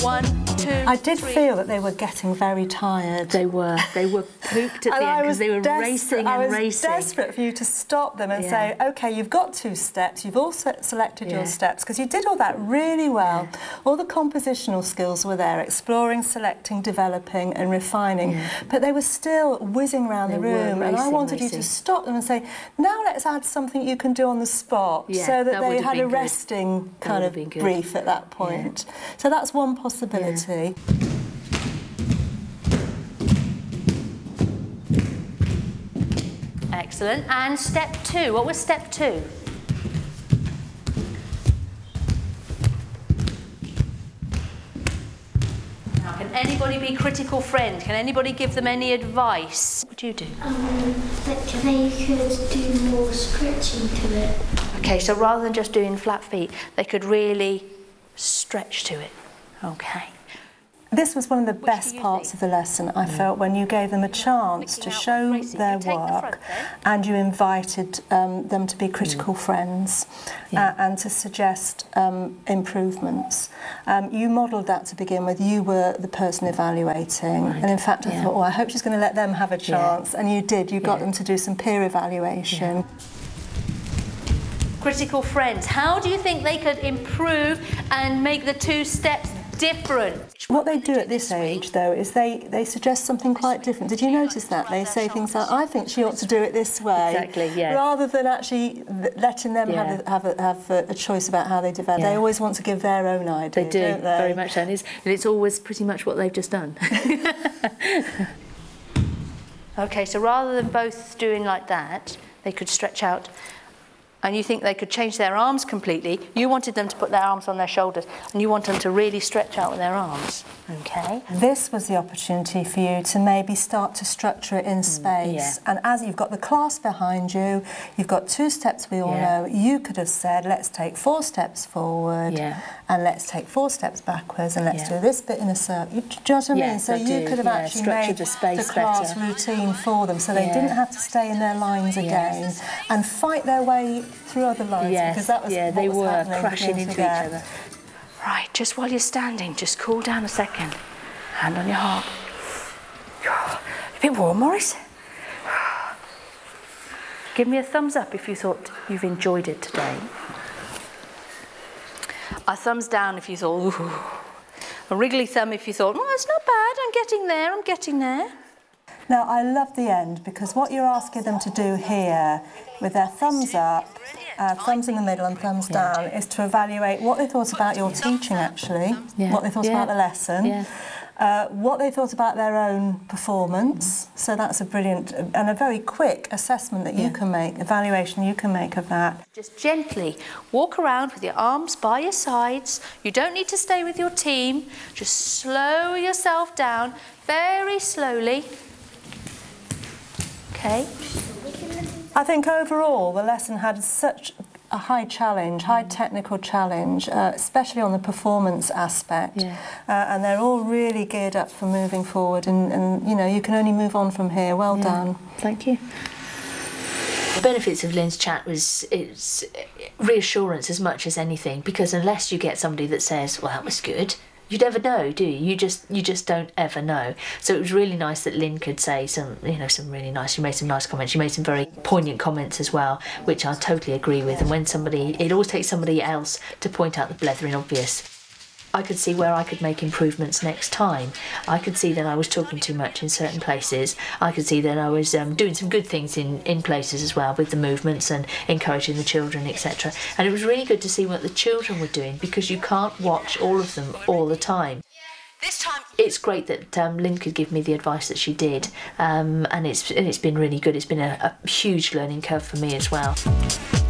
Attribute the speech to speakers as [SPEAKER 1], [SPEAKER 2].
[SPEAKER 1] 1, 2,
[SPEAKER 2] I did
[SPEAKER 1] 3.
[SPEAKER 2] feel that they were getting very tired.
[SPEAKER 3] They were pooped at the end because they were racing and racing.
[SPEAKER 2] I was desperate for you to stop them and say, OK, you've got 2 steps, you've also selected your steps, because you did all that really well. All the compositional skills were there, exploring, selecting, developing and refining, but they were still whizzing around the room, and I wanted you to stop them and say, now let's add something you can do on the spot, so that they had a resting kind of brief at that point. So that's one possibility.
[SPEAKER 1] Excellent. And step 2, what was step 2? Now, can anybody be critical friend? Can anybody give them any advice? What do you do?
[SPEAKER 4] That they could do more stretching to it.
[SPEAKER 1] Okay, so rather than just doing flat feet, they could really stretch to it. Okay.
[SPEAKER 2] This was one of the best parts of the lesson, I felt, when you gave them a chance to show their work and you invited them to be critical friends and to suggest improvements. You modelled that to begin with. You were the person evaluating. And in fact, I thought, oh, I hope she's going to let them have a chance. And you did. You got them to do some peer evaluation.
[SPEAKER 1] Critical friends, how do you think they could improve and make the 2 steps different?
[SPEAKER 2] What they do at this age, though, is they suggest something quite different. Did you notice that? They say things like, I think she ought to do it this way.
[SPEAKER 3] Exactly, yeah.
[SPEAKER 2] Rather than actually letting them have a choice about how they develop. They always want to give their own idea,
[SPEAKER 3] They do,
[SPEAKER 2] don't they?
[SPEAKER 3] very much so. And it's always pretty much what they've just done.
[SPEAKER 1] Okay, so rather than both doing like that, they could stretch out. And you think they could change their arms completely. You wanted them to put their arms on their shoulders, and you want them to really stretch out with their arms. Okay.
[SPEAKER 2] This was the opportunity for you to maybe start to structure it in space. And as you've got the class behind you, you've got 2 steps we all know, you could have said, let's take 4 steps forward, and let's take 4 steps backwards, and let's do this bit in a circle. Do you know what I mean? So you could have actually made the class routine for them, so they didn't have to stay in their lines again and fight their way through other lines, because that was
[SPEAKER 3] they were crashing into each other.
[SPEAKER 1] Right, just while you're standing, just cool down a second. Hand on your heart. A bit warm, Maurice? Give me a thumbs up if you thought you've enjoyed it today. A thumbs down if you thought, ooh. A wriggly thumb if you thought, oh, it's not bad, I'm getting there, I'm getting there.
[SPEAKER 2] Now, I love the end, because what you're asking them to do here, with their thumbs up, thumbs in the middle and thumbs down, is to evaluate what they thought about your teaching, actually, what they thought about the lesson, what they thought about their own performance. So that's a brilliant and a very quick assessment that you can make, evaluation you can make of that.
[SPEAKER 1] Just gently walk around with your arms by your sides. You don't need to stay with your team. Just slow yourself down very slowly. Okay.
[SPEAKER 2] I think overall the lesson had such a high challenge, high technical challenge, especially on the performance aspect. And they're all really geared up for moving forward, and you know, you can only move on from here. Well done.
[SPEAKER 3] Thank you. The benefits of Lynn's chat was it's reassurance as much as anything, because unless you get somebody that says, well, that was good, you never know, do you? You just don't ever know. So it was really nice that Lynn could say some really nice. She made some nice comments. She made some very poignant comments as well, which I totally agree with. And when it always takes somebody else to point out the blethering obvious. I could see where I could make improvements next time. I could see that I was talking too much in certain places. I could see that I was doing some good things in places as well, with the movements and encouraging the children, etc. And it was really good to see what the children were doing, because you can't watch all of them all the time. It's great that Lynn could give me the advice that she did, and it's been really good. It's been a huge learning curve for me as well.